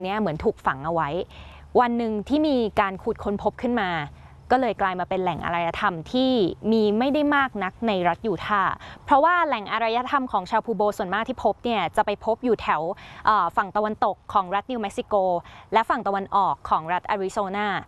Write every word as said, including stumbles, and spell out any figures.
เนี่ยเหมือนถูกฝังเอาไว้วันหนึ่งที่มีการขุดค้นพบขึ้นมาก็เลยกลายมาเป็นแหล่งอารยธรรมที่มีไม่ได้มากนักในรัฐยูทาห์เพราะว่าแหล่งอารยธรรมของชาวพูโบส่วนมากที่พบเนี่ยจะไปพบอยู่แถวฝั่งตะวันตกของรัฐนิวเม็กซิโกและฝั่งตะวันออกของรัฐอาริโซนา